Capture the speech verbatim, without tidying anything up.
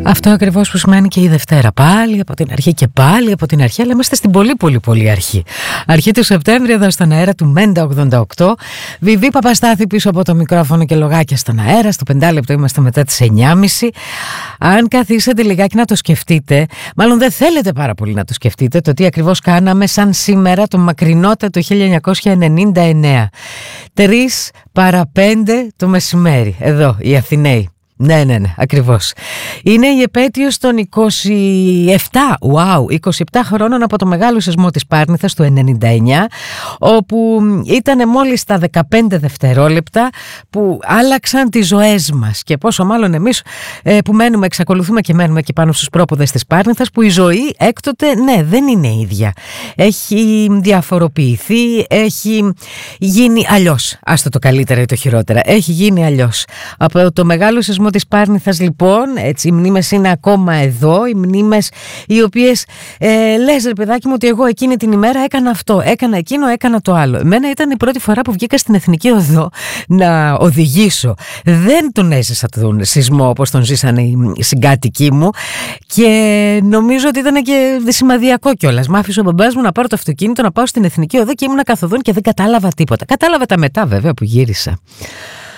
Αυτό ακριβώς που σημαίνει και η Δευτέρα. Πάλι από την αρχή και πάλι από την αρχή, αλλά είμαστε στην πολύ πολύ πολύ αρχή. Αρχή του Σεπτέμβρη εδώ στον αέρα του Μέντα ογδόντα οκτώ. Βιβί Παπαστάθη πίσω από το μικρόφωνο και λογάκια στον αέρα. Στο πεντάλεπτο είμαστε μετά τις εννιά και μισή. Αν καθίσετε λιγάκι να το σκεφτείτε, μάλλον δεν θέλετε πάρα πολύ να το σκεφτείτε, το τι ακριβώς κάναμε σαν σήμερα το μακρινότατο χίλια εννιακόσια ενενήντα εννέα. Τρεις παρά πέντε το μεσημέρι, εδώ οι Αθηναίοι. Ναι, ναι, ναι, ακριβώς. Είναι η επέτειος των είκοσι επτά, wow, είκοσι επτά χρόνων από το μεγάλο σεισμό της Πάρνηθας του ενενήντα εννέα, όπου ήταν μόλις τα δεκαπέντε δευτερόλεπτα που άλλαξαν τις ζωές μας. Και πόσο μάλλον εμείς ε, που μένουμε, εξακολουθούμε και μένουμε εκεί πάνω στους πρόποδες της Πάρνηθας, που η ζωή έκτοτε, ναι, δεν είναι ίδια. Έχει διαφοροποιηθεί, έχει γίνει αλλιώς. Άστο το καλύτερα ή το χειρότερα. Έχει γίνει αλλιώς. Από το μεγάλο σεισμό της Πάρνηθας, λοιπόν, έτσι, οι μνήμες είναι ακόμα εδώ, οι μνήμες οι οποίες ε, λες ρε παιδάκι μου ότι εγώ εκείνη την ημέρα έκανα αυτό, έκανα εκείνο, έκανα το άλλο. Εμένα ήταν η πρώτη φορά που βγήκα στην Εθνική Οδό να οδηγήσω. Δεν τον έζησα τον σεισμό όπως τον ζήσανε οι συγκάτοικοι μου και νομίζω ότι ήταν και σημαδιακό κιόλας. Μ' άφησε ο μπαμπάς μου να πάρω το αυτοκίνητο, να πάω στην Εθνική Οδό και ήμουνα καθοδόν και δεν κατάλαβα τίποτα. Κατάλαβα τα μετά βέβαια που γύρισα.